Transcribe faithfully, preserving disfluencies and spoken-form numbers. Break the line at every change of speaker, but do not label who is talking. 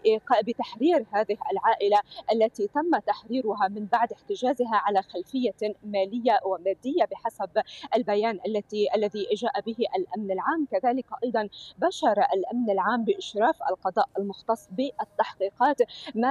بتحرير هذه العائلة التي تم تحريرها من بعد احتجازها على خلفية مالية ومادية بحسب البيان التي الذي جاء به الأمن العام. كذلك أيضا بشر الأمن العام بإشراف القضاء المختص بالتحقيقات ما